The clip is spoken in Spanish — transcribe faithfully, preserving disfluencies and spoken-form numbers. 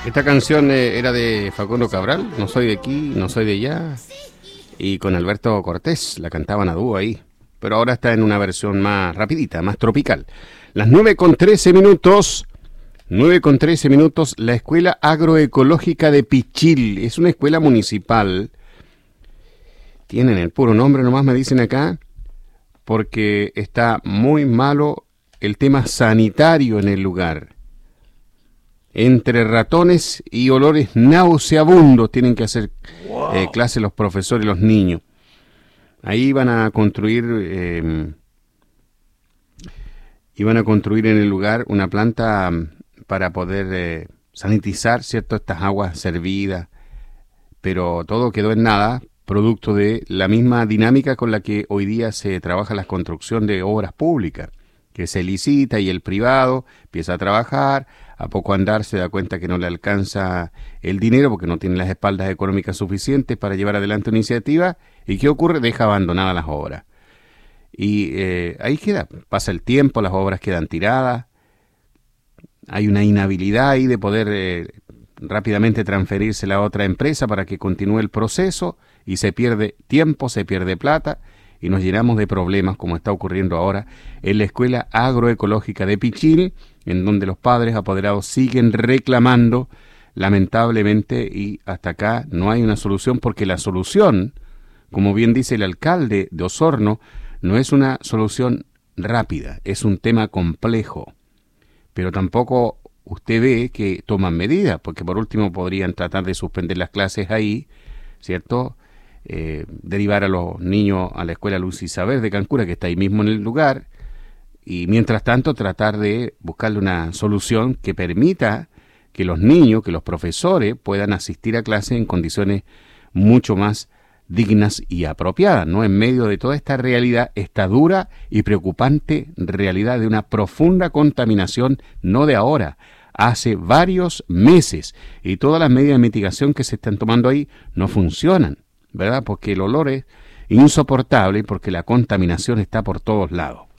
Esta canción eh, era de Facundo Cabral, No soy de aquí, no soy de allá, y con Alberto Cortés, la cantaban a dúo ahí, pero ahora está en una versión más rapidita, más tropical. Las nueve con trece minutos, nueve con trece minutos, la Escuela Agroecológica de Pichil, es una escuela municipal, tienen el puro nombre nomás, me dicen acá, porque está muy malo el tema sanitario en el lugar. Entre ratones y olores nauseabundos tienen que hacer wow. eh, clase los profesores y los niños. Ahí van a construir, eh, iban a construir en el lugar una planta para poder eh, sanitizar, ¿cierto?, estas aguas servidas, pero todo quedó en nada, producto de la misma dinámica con la que hoy día se trabaja la construcción de obras públicas, que se licita y el privado empieza a trabajar, a poco andar se da cuenta que no le alcanza el dinero porque no tiene las espaldas económicas suficientes para llevar adelante una iniciativa, y ¿qué ocurre? Deja abandonadas las obras. Y eh, ahí queda, pasa el tiempo, las obras quedan tiradas, hay una inhabilidad ahí de poder eh, rápidamente transferírsela a otra empresa para que continúe el proceso, y se pierde tiempo, se pierde plata, y nos llenamos de problemas como está ocurriendo ahora en la Escuela Agroecológica de Pichil, en donde los padres apoderados siguen reclamando, lamentablemente, y hasta acá no hay una solución, porque la solución, como bien dice el alcalde de Osorno, no es una solución rápida, es un tema complejo, pero tampoco usted ve que toman medidas, porque por último podrían tratar de suspender las clases ahí, ¿cierto?, Eh, derivar a los niños a la escuela Luz y Saber de Cancura, que está ahí mismo en el lugar, y mientras tanto tratar de buscarle una solución que permita que los niños, que los profesores puedan asistir a clase en condiciones mucho más dignas y apropiadas, ¿no?, en medio de toda esta realidad, esta dura y preocupante realidad de una profunda contaminación, no de ahora, hace varios meses, y todas las medidas de mitigación que se están tomando ahí no funcionan, ¿verdad? Porque el olor es insoportable y porque la contaminación está por todos lados.